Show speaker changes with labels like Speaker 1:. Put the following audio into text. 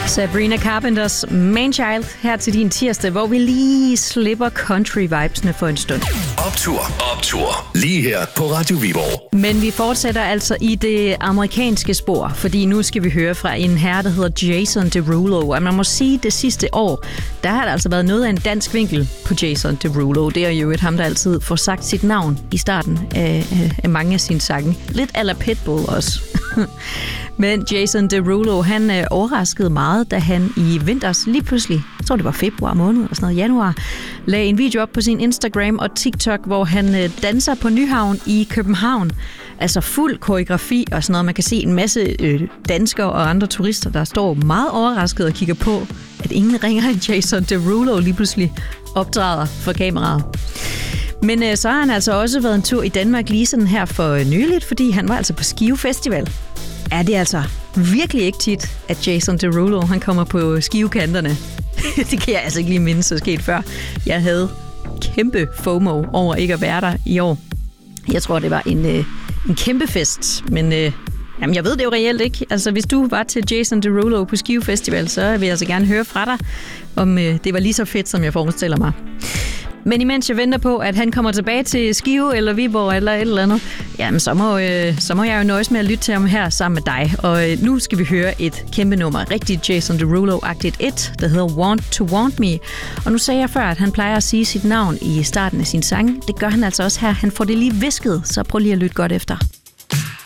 Speaker 1: Sabrina Carpenters Manchild her til din tirsdag, hvor vi lige slipper country-vibesene for en stund.
Speaker 2: Optur. Lige her på Radio Viborg.
Speaker 1: Men vi fortsætter altså i det amerikanske spor, fordi nu skal vi høre fra en herre, der hedder Jason Derulo. Og man må sige, at det sidste år, der har der altså været noget af en dansk vinkel på Jason Derulo. Det er jo et ham, der altid får sagt sit navn i starten af mange af sine sange. Lidt a la Pitbull også. Men Jason Derulo, han overraskede meget, da han i vinters lige pludselig, jeg tror det var februar måned eller sådan noget, januar, lagde en video op på sin Instagram og TikTok, hvor han danser på Nyhavn i København. Altså fuld koreografi og sådan noget. Man kan se en masse danskere og andre turister, der står meget overrasket og kigger på, at ingen ringer end Jason Derulo lige pludselig optræder for kameraet. Men så har han altså også været en tur i Danmark lige sådan her for nyligt, fordi han var altså på Skive Festival. Er det altså virkelig ikke tit, at Jason Derulo han kommer på skivekanterne? Det kan jeg altså ikke lige mindes, der skete før. Jeg havde kæmpe FOMO over ikke at være der i år. Jeg tror, det var en kæmpe fest, men jamen, jeg ved det jo reelt ikke. Altså, hvis du var til Jason Derulo på Skive Festival, så vil jeg altså gerne høre fra dig, om det var lige så fedt, som jeg forestiller mig. Men imens jeg venter på, at han kommer tilbage til Skive eller Viborg eller et eller andet, jamen så må jeg jo nøjes med at lytte til ham her sammen med dig. Og nu skal vi høre et kæmpe nummer, rigtig Jason Derulo-agtigt et, der hedder Want to Want Me. Og nu sagde jeg før, at han plejer at sige sit navn i starten af sin sang. Det gør han altså også her. Han får det lige hvisket, så prøv lige at lytte godt efter.